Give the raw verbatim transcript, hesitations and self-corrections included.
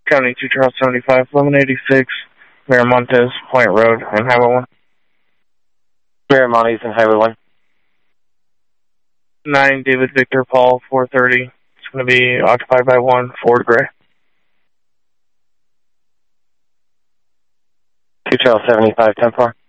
County two Charles seventy-five, eleven eighty-six, Miramontes, Point Road, and Highway one. Miramontes and Highway one. nine David Victor Paul, four thirty. It's going to be occupied by one Ford Gray. two Charles seventy-five, ten four.